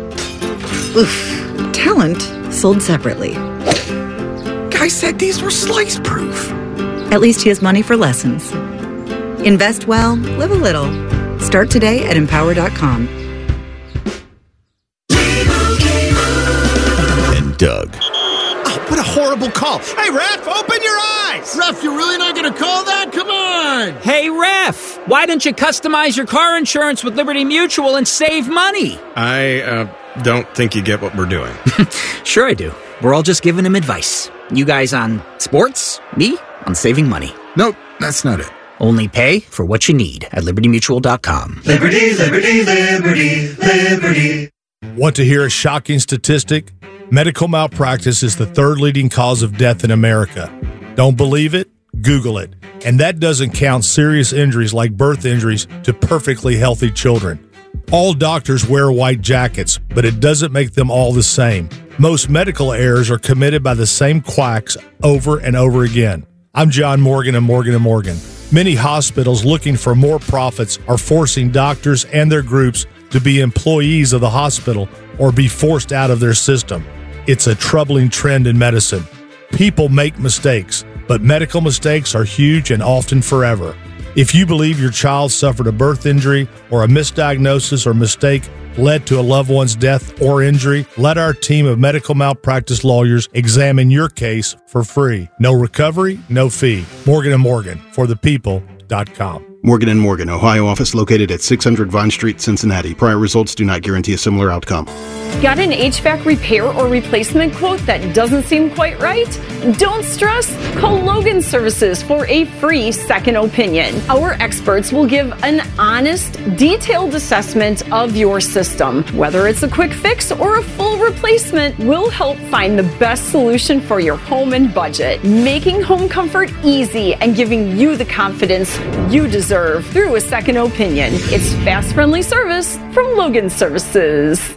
Oof. Talent sold separately. Guy said these were slice proof. At least he has money for lessons. Invest well, live a little. Start today at empower dot com. Doug. Oh, what a horrible call. Hey, Ref, open your eyes. Ref, you're really not going to call that? Come on. Hey, Ref, why don't you customize your car insurance with Liberty Mutual and save money? I uh, don't think you get what we're doing. Sure I do. We're all just giving him advice. You guys on sports, me on saving money. Nope, that's not it. Only pay for what you need at liberty mutual dot com. Liberty, liberty, liberty, liberty. Want to hear a shocking statistic? Medical malpractice is the third leading cause of death in America. Don't believe it? Google it. And that doesn't count serious injuries like birth injuries to perfectly healthy children. All doctors wear white jackets, but it doesn't make them all the same. Most medical errors are committed by the same quacks over and over again. I'm John Morgan of Morgan and Morgan. Many hospitals looking for more profits are forcing doctors and their groups to be employees of the hospital or be forced out of their system. It's a troubling trend in medicine. People make mistakes, but medical mistakes are huge and often forever. If you believe your child suffered a birth injury or a misdiagnosis or mistake led to a loved one's death or injury, let our team of medical malpractice lawyers examine your case for free. No recovery, no fee. Morgan and Morgan, for the people dot com. Morgan and Morgan, Ohio office located at six hundred Vine Street, Cincinnati. Prior results do not guarantee a similar outcome. Got an H V A C repair or replacement quote that doesn't seem quite right? Don't stress. Call Logan Services for a free second opinion. Our experts will give an honest, detailed assessment of your system. Whether it's a quick fix or a full replacement, we'll help find the best solution for your home and budget, making home comfort easy and giving you the confidence you deserve through a second opinion. It's fast, friendly service from Logan Services.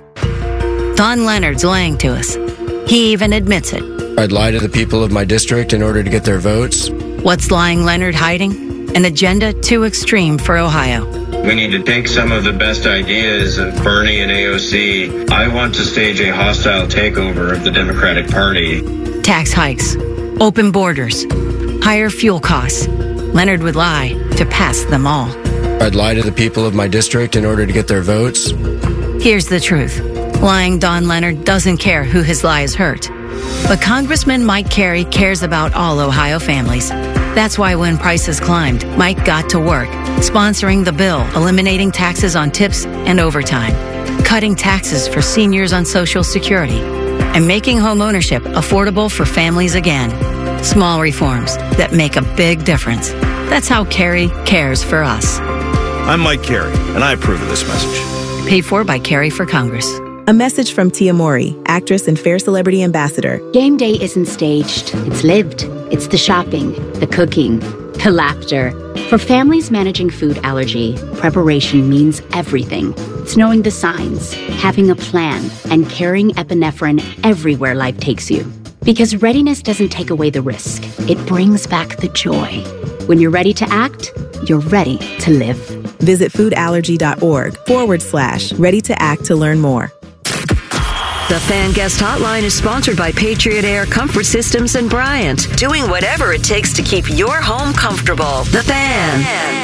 Don Leonard's lying to us. He even admits it. I'd lie to the people of my district in order to get their votes. What's lying Leonard hiding? An agenda too extreme for Ohio. We need to take some of the best ideas of Bernie and A O C. I want to stage a hostile takeover of the Democratic Party. Tax hikes, open borders, higher fuel costs. Leonard would lie to pass them all. I'd lie to the people of my district in order to get their votes. Here's the truth. Lying Don Leonard doesn't care who his lies hurt. But Congressman Mike Carey cares about all Ohio families. That's why when prices climbed, Mike got to work, sponsoring the bill, eliminating taxes on tips and overtime, cutting taxes for seniors on Social Security, and making home ownership affordable for families again. Small reforms that make a big difference. That's how Carey cares for us. I'm Mike Carey, and I approve of this message. Paid for by Carey for Congress. A message from Tia Mowry, actress and Fair Celebrity Ambassador. Game day isn't staged, it's lived. It's the shopping, the cooking, the laughter. For families managing food allergy, preparation means everything. It's knowing the signs, having a plan, and carrying epinephrine everywhere life takes you. Because readiness doesn't take away the risk, it brings back the joy. When you're ready to act, you're ready to live. Visit foodallergy.org forward slash ready to act to learn more. The Fan Guest Hotline is sponsored by Patriot Air Comfort Systems and Bryant, doing whatever it takes to keep your home comfortable. The Fan.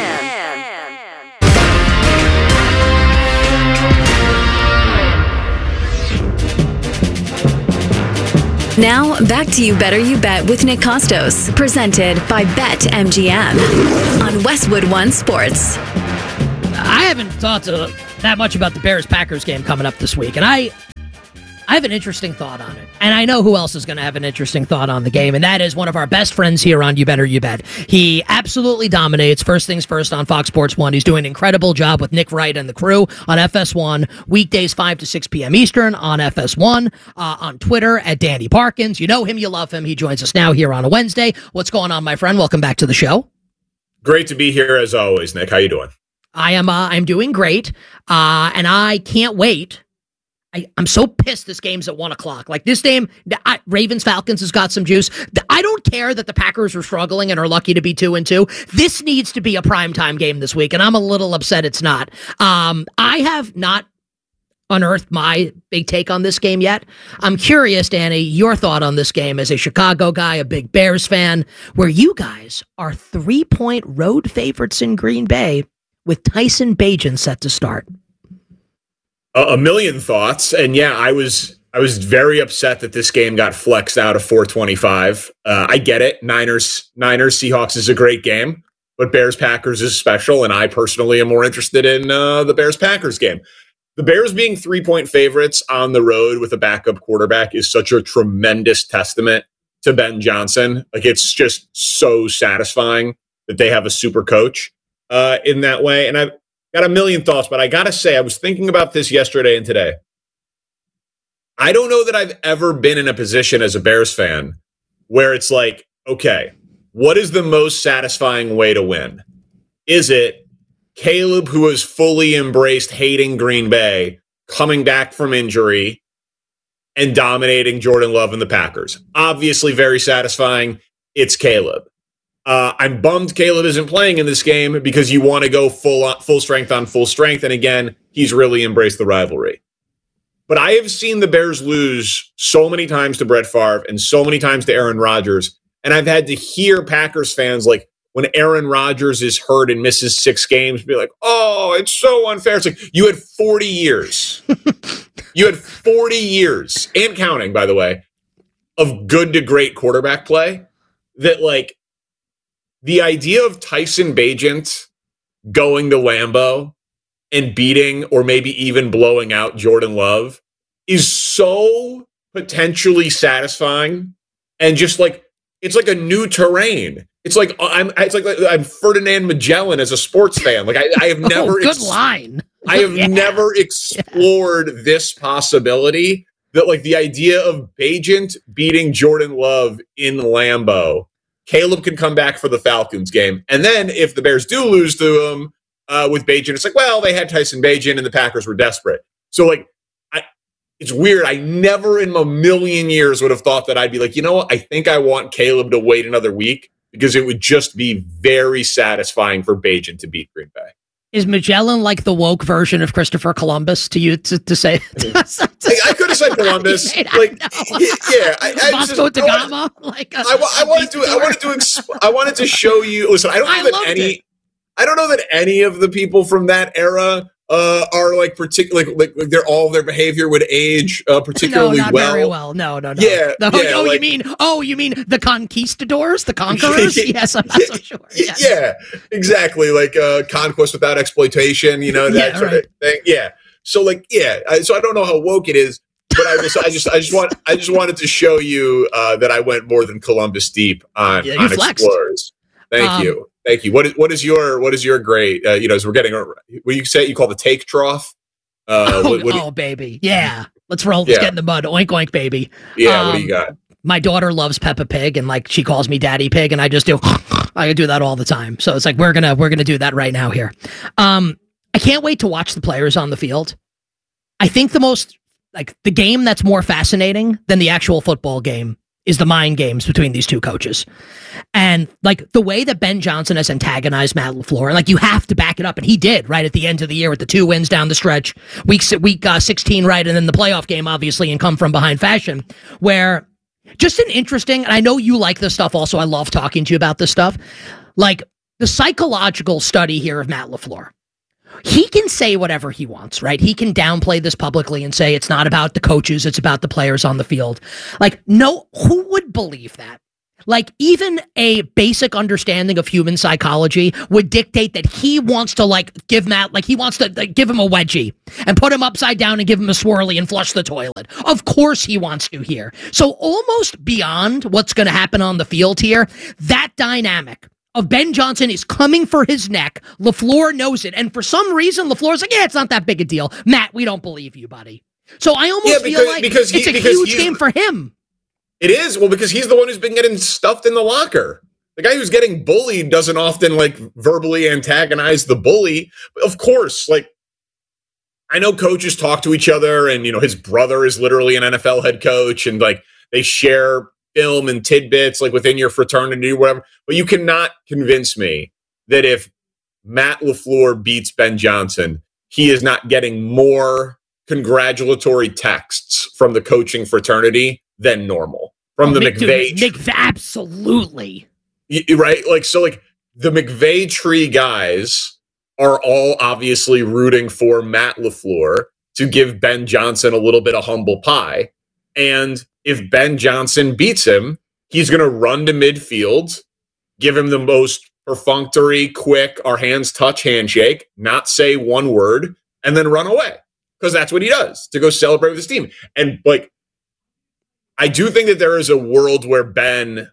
Now, back to You Better You Bet with Nick Costos, presented by BetMGM on Westwood One Sports. I haven't thought to, that much about the Bears-Packers game coming up this week, and I I have an interesting thought on it. And I know who else is going to have an interesting thought on the game, and that is one of our best friends here on You Better You Bet. He absolutely dominates First Things First on Fox Sports one. He's doing an incredible job with Nick Wright and the crew on F S one, weekdays five to six p.m. Eastern on F S one, uh, on Twitter at Danny Parkins. You know him, you love him. He joins us now here on a Wednesday. What's going on, my friend? Welcome back to the show. Great to be here as always, Nick. How you doing? I am uh, I'm doing great, uh, and I can't wait. I, I'm so pissed this game's at one o'clock. Like, this game, I, Ravens-Falcons has got some juice. I don't care that the Packers are struggling and are lucky to be two and two. This needs to be a primetime game this week, and I'm a little upset it's not. Um, I have not unearthed my big take on this game yet. I'm curious, Danny, your thought on this game as a Chicago guy, a big Bears fan, where you guys are three-point road favorites in Green Bay with Tyson Bagent set to start. A million thoughts, and yeah, I was I was very upset that this game got flexed out of four twenty-five. Uh, I get it. Niners Niners Seahawks is a great game, but Bears Packers is special, and I personally am more interested in uh, the Bears Packers game. The Bears being three point favorites on the road with a backup quarterback is such a tremendous testament to Ben Johnson. Like, it's just so satisfying that they have a super coach uh, in that way, and I've got a million thoughts, but I got to say, I was thinking about this yesterday and today. I don't know that I've ever been in a position as a Bears fan where it's like, okay, what is the most satisfying way to win? Is it Caleb, who has fully embraced hating Green Bay, coming back from injury and dominating Jordan Love and the Packers? Obviously very satisfying. It's Caleb. Uh, I'm bummed Caleb isn't playing in this game because you want to go full on, full strength on full strength. And again, he's really embraced the rivalry. But I have seen the Bears lose so many times to Brett Favre and so many times to Aaron Rodgers. And I've had to hear Packers fans, like, when Aaron Rodgers is hurt and misses six games, be like, oh, it's so unfair. It's like, you had forty years. You had forty years, and counting, by the way, of good to great quarterback play that, like, the idea of Tyson Bagent going to Lambeau and beating or maybe even blowing out Jordan Love is so potentially satisfying, and just like, it's like a new terrain. It's like I'm it's like I'm Ferdinand Magellan as a sports fan. Like I, I have never oh, good ex- line. I have yeah. never explored yeah. this possibility, that like the idea of Bagent beating Jordan Love in Lambeau. Caleb can come back for the Falcons game. And then if the Bears do lose to him uh, with Bagent, it's like, well, they had Tyson Bagent and the Packers were desperate. So, like, I, it's weird. I never in a million years would have thought that I'd be like, you know what? I think I want Caleb to wait another week because it would just be very satisfying for Bagent to beat Green Bay. Is Magellan like the woke version of Christopher Columbus to you to, to say? To, to like, I could have said Columbus. Like, yeah, I, I Vasco da Gama. Like, a, I, I wanted to. I wanted to. Exp- I wanted to show you. Listen, I don't know I that any. It. I don't know that any of the people from that era uh, are like particular. Like, like they're all their behavior would age uh, particularly no, not well. Very well. No, no, no. Yeah. No, yeah oh, like, you mean? Oh, you mean the conquistadors, the conquerors? Yes, I'm not so sure. Yes. Yeah, exactly. Like uh, conquest without exploitation. You know that yeah, sort right. of thing. Yeah. So like, yeah. I, so I don't know how woke it is, but I was. I just. I just want. I just wanted to show you uh, that I went more than Columbus deep on, yeah, on flexed. Explorers. Thank um, you. Thank you. What is what is your what is your great? Uh, you know, as we're getting, what do you say? You call the take trough? Uh, oh, what, what oh you, baby, yeah. Let's roll. Let's yeah. get in the mud. Oink oink, baby. Yeah. Um, what do you got? My daughter loves Peppa Pig, and like she calls me Daddy Pig, and I just do. I do that all the time. So it's like we're gonna we're gonna do that right now here. Um, I can't wait to watch the players on the field. I think the most like the game that's more fascinating than the actual football game is the mind games between these two coaches. And like the way that Ben Johnson has antagonized Matt LaFleur, and like you have to back it up, and he did right at the end of the year with the two wins down the stretch, week week uh, sixteen, right, and then the playoff game, obviously, in come from behind fashion, where just an interesting, and I know you like this stuff also, I love talking to you about this stuff, like the psychological study here of Matt LaFleur. He can say whatever he wants, right? He can downplay this publicly and say it's not about the coaches, it's about the players on the field. Like, no, who would believe that? Like, even a basic understanding of human psychology would dictate that he wants to, like, give Matt, like, he wants to like, give him a wedgie and put him upside down and give him a swirly and flush the toilet. Of course he wants to here. So almost beyond what's going to happen on the field here, that dynamic of Ben Johnson is coming for his neck. LaFleur knows it. And for some reason, LaFleur's like, yeah, it's not that big a deal. Matt, we don't believe you, buddy. So I almost yeah, because, feel like because he, it's a huge game for him. It is. Well, because he's the one who's been getting stuffed in the locker. The guy who's getting bullied doesn't often like verbally antagonize the bully. Of course, like I know coaches talk to each other and, you know, his brother is literally an N F L head coach and like they share film and tidbits like within your fraternity or whatever, but you cannot convince me that if Matt LaFleur beats Ben Johnson, he is not getting more congratulatory texts from the coaching fraternity than normal. From oh, the Mc, McVay. Dude, Mc, absolutely. Right? Like, so like the McVay tree guys are all obviously rooting for Matt LaFleur to give Ben Johnson a little bit of humble pie. And if Ben Johnson beats him, he's going to run to midfield, give him the most perfunctory, quick, our hands touch handshake, not say one word, and then run away. Because that's what he does, to go celebrate with his team. And, like, I do think that there is a world where Ben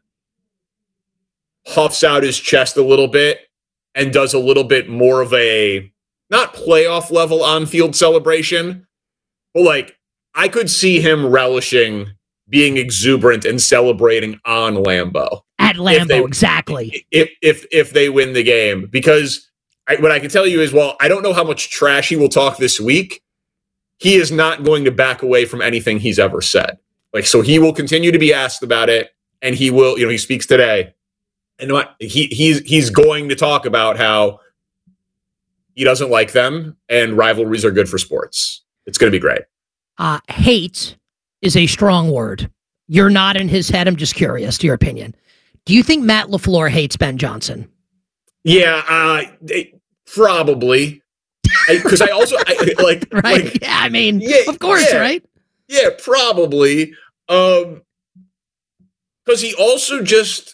puffs out his chest a little bit and does a little bit more of a, not playoff level on-field celebration, but, like, I could see him relishing being exuberant and celebrating on Lambeau. At Lambeau, they, exactly. If if if they win the game. Because I, what I can tell you is, well, I don't know how much trash he will talk this week. He is not going to back away from anything he's ever said. Like, so he will continue to be asked about it, and he will, you know, he speaks today. And what he he's he's going to talk about how he doesn't like them and rivalries are good for sports. It's going to be great. Uh, hate is a strong word. You're not in his head. I'm just curious to your opinion. Do you think Matt LaFleur hates Ben Johnson? Yeah, uh, probably. Because I, I also I, like right. Like, yeah, I mean, yeah, of course, yeah, right? Yeah, probably. Um, because he also just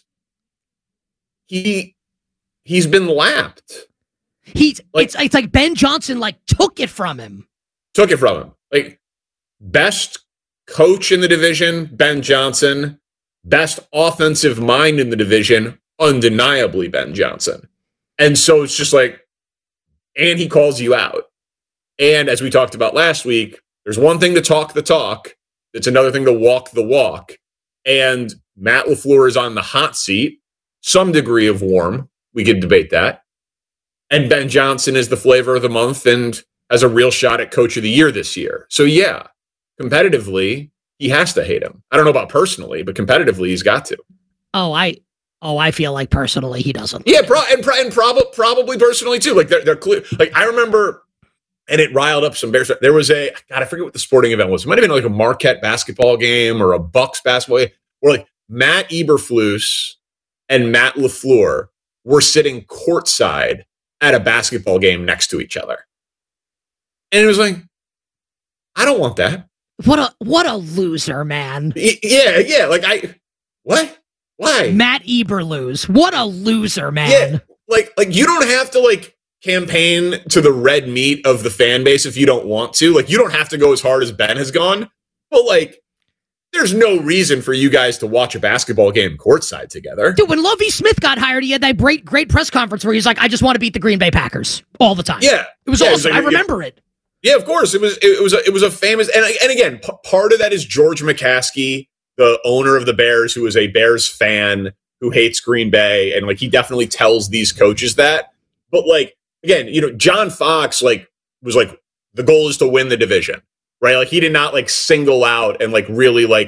he he's been lapped. He's like, it's it's like Ben Johnson like took it from him. Took it from him. Like best coach in the division, Ben Johnson. Best offensive mind in the division, undeniably Ben Johnson. And so it's just like, and he calls you out. And as we talked about last week, there's one thing to talk the talk. It's another thing to walk the walk. And Matt LaFleur is on the hot seat, some degree of warm. We could debate that. And Ben Johnson is the flavor of the month and has a real shot at coach of the year this year. So yeah, competitively, he has to hate him. I don't know about personally, but competitively, he's got to. Oh, I, oh, I feel like personally he doesn't. Yeah, pro- and, pro- and prob- probably personally too. Like they're they're clear. Like I remember, and it riled up some Bears. There was a God, I forget what the sporting event was. It might have been like a Marquette basketball game or a Bucks basketball game, where like Matt Eberflus and Matt LaFleur were sitting courtside at a basketball game next to each other, and it was like, I don't want that. What a what a loser, man. Yeah, yeah. Like I what? Why? Matt Eberflus. What a loser, man. Yeah, like like you don't have to like campaign to the red meat of the fan base if you don't want to. Like you don't have to go as hard as Ben has gone. But like there's no reason for you guys to watch a basketball game courtside together. Dude, when Lovie Smith got hired, he had that great great press conference where he's like, I just want to beat the Green Bay Packers all the time. Yeah. It was yeah, awesome. It was like, I remember yeah. it. Yeah, of course. It was it was a, it was a famous and and again, p- part of that is George McCaskey, the owner of the Bears, who is a Bears fan who hates Green Bay, and like he definitely tells these coaches that. But like again, you know, John Fox like was like the goal is to win the division, right? Like he did not like single out and like really like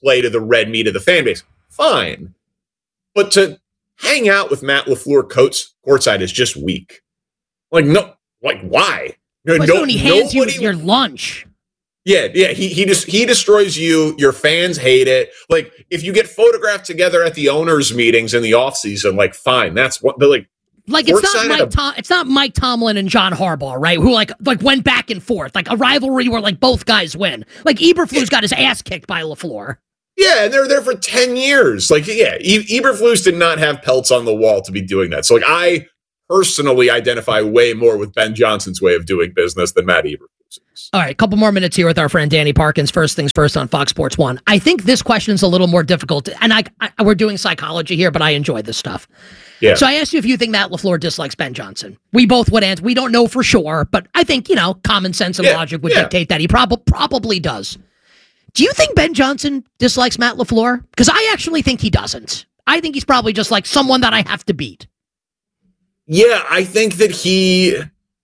play to the red meat of the fan base. Fine. But to hang out with Matt LaFleur coats courtside is just weak. Like, no, like, why? No, but no, when he hands nobody, you your lunch. Yeah, yeah, he he just he destroys you. Your fans hate it. Like, if you get photographed together at the owners' meetings in the offseason, like, fine, that's what. But like, like it's not Mike. A, Tom, it's not Mike Tomlin and John Harbaugh, right? Who like like went back and forth, like a rivalry where like both guys win. Like Eberflus got his ass kicked by LaFleur. Yeah, and they're there for ten years. Like, yeah, e- Eberflus did not have pelts on the wall to be doing that. So, like, I personally identify way more with Ben Johnson's way of doing business than Matt Eberflus. All right, a couple more minutes here with our friend Danny Parkins. First things first on Fox Sports one. I think this question's a little more difficult, and I, I we're doing psychology here, but I enjoy this stuff. Yeah. So I asked you if you think Matt LaFleur dislikes Ben Johnson. We both would answer. We don't know for sure, but I think, you know, common sense and yeah, logic would yeah. dictate that he prob- probably does. Do you think Ben Johnson dislikes Matt LaFleur? Because I actually think he doesn't. I think he's probably just like someone that I have to beat. Yeah, I think that he...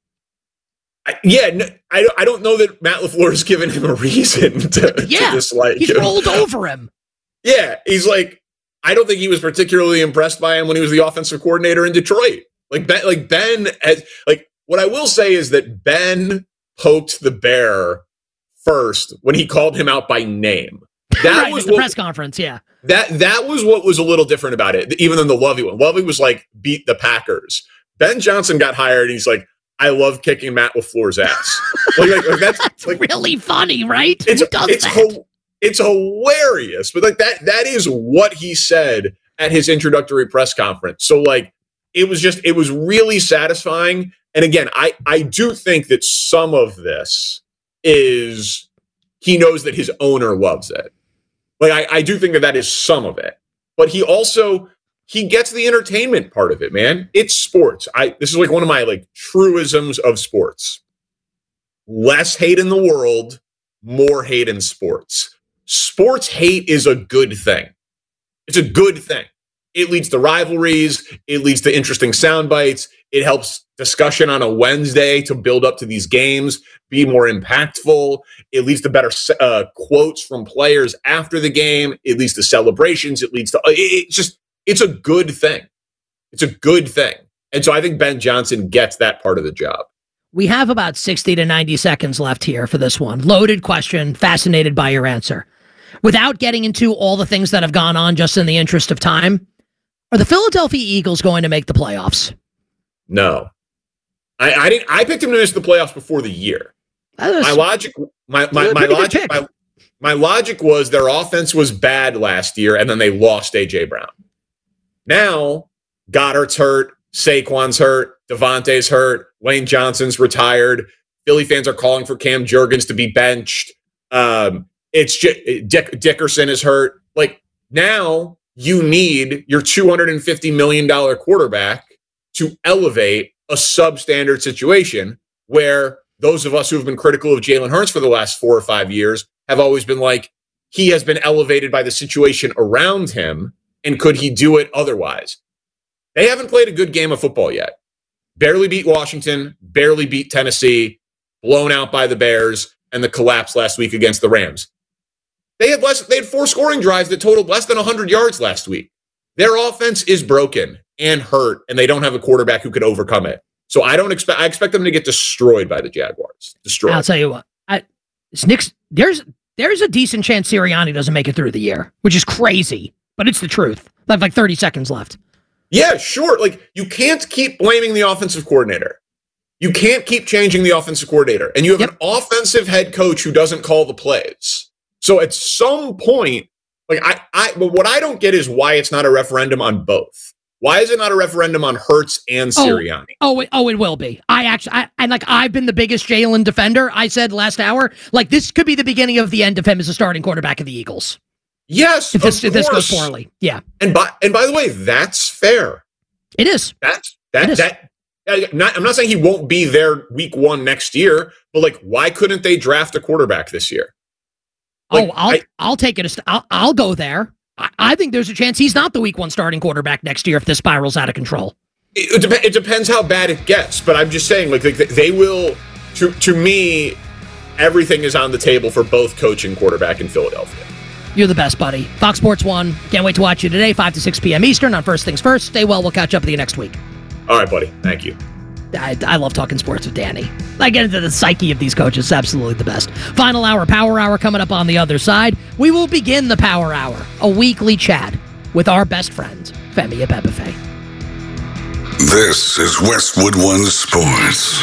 I, yeah, no, I, I don't know that Matt LaFleur has given him a reason to, yeah, to dislike he's him. He's rolled over him. Yeah, he's like... I don't think he was particularly impressed by him when he was the offensive coordinator in Detroit. Like Ben, like Ben has... Like, what I will say is that Ben poked the bear first when he called him out by name. That right, was the what, press conference, yeah. That that was what was a little different about it, even than the Lovey one. Lovey was like, beat the Packers. Ben Johnson got hired, and he's like, I love kicking Matt LaFleur's ass. like, like, like that's, that's like, really funny, right? It's, Who does it's, that? Ho- it's hilarious, but like that that is what he said at his introductory press conference. So like, it was just it was really satisfying. And again, I I do think that some of this is he knows that his owner loves it. Like, I, I do think that that is some of it. But he also, he gets the entertainment part of it, man. It's sports. I This is like one of my like truisms of sports. Less hate in the world, more hate in sports. Sports hate is a good thing. It's a good thing. It leads to rivalries. It leads to interesting sound bites. It helps discussion on a Wednesday to build up to these games, be more impactful. It leads to better uh, quotes from players after the game. It leads to celebrations. It leads to, it's just, it's a good thing. It's a good thing. And so I think Ben Johnson gets that part of the job. We have about sixty to ninety seconds left here for this one. Loaded question. Fascinated by your answer. Without getting into all the things that have gone on, just in the interest of time, are the Philadelphia Eagles going to make the playoffs? No. I, I didn't. I picked him to miss the playoffs before the year. Was, my logic, my my, my logic, my, my logic was their offense was bad last year, and then they lost A J Brown. Now Goddard's hurt, Saquon's hurt, Devontae's hurt, Lane Johnson's retired. Philly fans are calling for Cam Jurgens to be benched. Um, it's just, Dick, Dickerson is hurt. Like, now you need your two hundred fifty million dollars quarterback to elevate a substandard situation where those of us who have been critical of Jalen Hurts for the last four or five years have always been like, he has been elevated by the situation around him, and could he do it otherwise? They haven't played a good game of football yet. Barely beat Washington, barely beat Tennessee, blown out by the Bears, and the collapse last week against the Rams. They had less. They had four scoring drives that totaled less than one hundred yards last week. Their offense is broken and hurt, and they don't have a quarterback who could overcome it. So I don't expect. I expect them to get destroyed by the Jaguars. Destroyed. I'll tell you what. I, it's Nick's. There's there's a decent chance Sirianni doesn't make it through the year, which is crazy, but it's the truth. I have like thirty seconds left. Yeah, sure. Like, you can't keep blaming the offensive coordinator. You can't keep changing the offensive coordinator, and you have yep. an offensive head coach who doesn't call the plays. So at some point, like I, I, but what I don't get is why it's not a referendum on both. Why is it not a referendum on Hurts and Sirianni? Oh, oh, it, oh, it will be. I actually, I, and like I've been the biggest Jalen defender. I said last hour, like this could be the beginning of the end of him as a starting quarterback of the Eagles. Yes, if this, of if this goes course. poorly, yeah. And by and by the way, that's fair. It is. That's that it is. that. Not, I'm not saying he won't be there week one next year, but like, why couldn't they draft a quarterback this year? Like, oh, I'll I, I'll take it. A st- I'll, I'll go there. I, I think there's a chance he's not the week one starting quarterback next year if this spirals out of control. It, it, dep- it depends how bad it gets, but I'm just saying, like, like they will. To to me, everything is on the table for both coach and quarterback in Philadelphia. You're the best, buddy. Fox Sports one. Can't wait to watch you today, five to six p.m. Eastern on First Things First. Stay well. We'll catch up with you next week. All right, buddy. Thank you. I, I love talking sports with Danny. I get into the psyche of these coaches. It's absolutely the best. Final hour, Power Hour coming up on the other side. We will begin the Power Hour, a weekly chat with our best friend, Femi Abebefe. This is Westwood One Sports.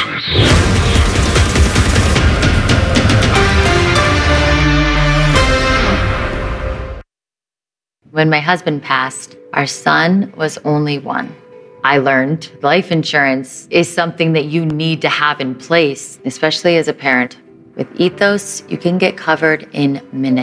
When my husband passed, our son was only one. I learned life insurance is something that you need to have in place, especially as a parent. With Ethos, you can get covered in minutes.